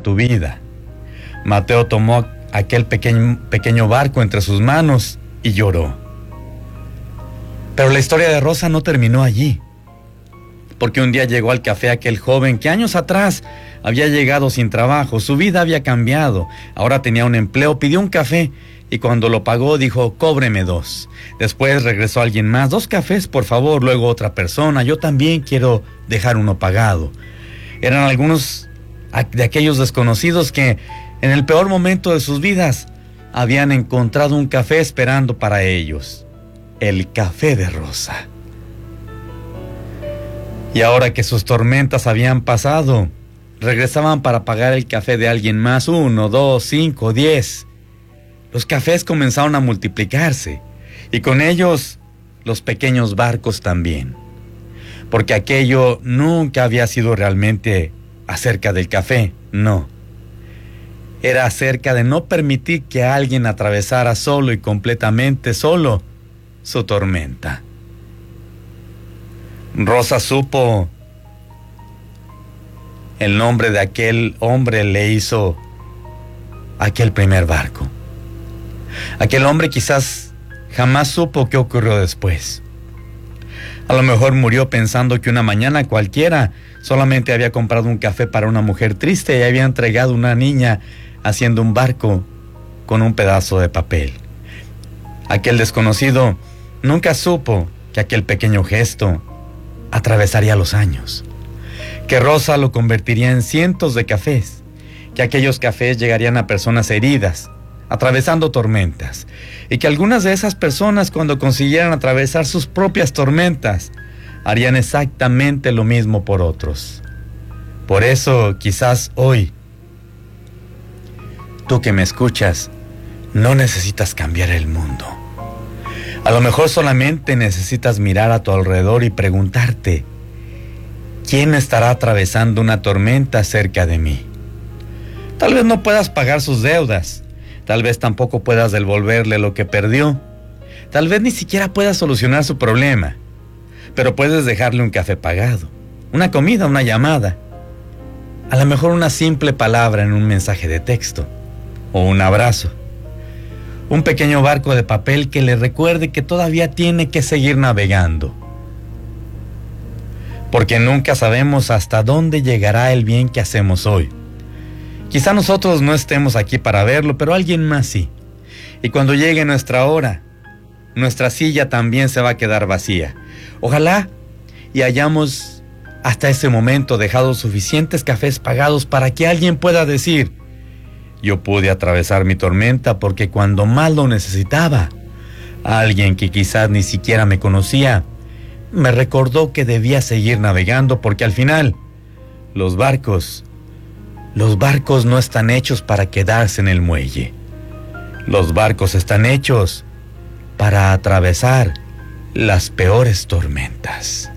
tu vida. Mateo tomó aquel pequeño barco entre sus manos y lloró. Pero la historia de Rosa no terminó allí, porque un día llegó al café aquel joven que años atrás había llegado sin trabajo. Su vida había cambiado, ahora tenía un empleo, pidió un café y cuando lo pagó dijo: cóbreme 2. Después regresó alguien más: 2 cafés por favor. Luego otra persona: yo también quiero dejar uno pagado. Eran algunos de aquellos desconocidos que en el peor momento de sus vidas habían encontrado un café esperando para ellos, el café de Rosa. Y ahora que sus tormentas habían pasado, regresaban para pagar el café de alguien más: 1, 2, 5, 10. Los cafés comenzaron a multiplicarse y con ellos los pequeños barcos también, porque aquello nunca había sido realmente acerca del café, no. Era acerca de no permitir que alguien atravesara solo y completamente solo su tormenta. Rosa supo el nombre de aquel hombre, le hizo aquel primer barco. Aquel hombre quizás jamás supo qué ocurrió después. A lo mejor murió pensando que una mañana cualquiera solamente había comprado un café para una mujer triste y había entregado a una niña haciendo un barco con un pedazo de papel. Aquel desconocido nunca supo que aquel pequeño gesto atravesaría los años, que Rosa lo convertiría en cientos de cafés, que aquellos cafés llegarían a personas heridas, atravesando tormentas, y que algunas de esas personas, cuando consiguieran atravesar sus propias tormentas, harían exactamente lo mismo por otros. Por eso, quizás hoy, tú que me escuchas, no necesitas cambiar el mundo. A lo mejor solamente necesitas mirar a tu alrededor y preguntarte: ¿quién estará atravesando una tormenta cerca de mí? Tal vez no puedas pagar sus deudas, tal vez tampoco puedas devolverle lo que perdió, tal vez ni siquiera puedas solucionar su problema, pero puedes dejarle un café pagado, una comida, una llamada, a lo mejor una simple palabra en un mensaje de texto, o un abrazo, un pequeño barco de papel que le recuerde que todavía tiene que seguir navegando, porque nunca sabemos hasta dónde llegará el bien que hacemos hoy. Quizá nosotros no estemos aquí para verlo, pero alguien más sí. Y cuando llegue nuestra hora, nuestra silla también se va a quedar vacía. Ojalá y hayamos hasta ese momento dejado suficientes cafés pagados para que alguien pueda decir: yo pude atravesar mi tormenta porque cuando más lo necesitaba, alguien que quizás ni siquiera me conocía, me recordó que debía seguir navegando, porque al final, los barcos no están hechos para quedarse en el muelle. Los barcos están hechos para atravesar las peores tormentas.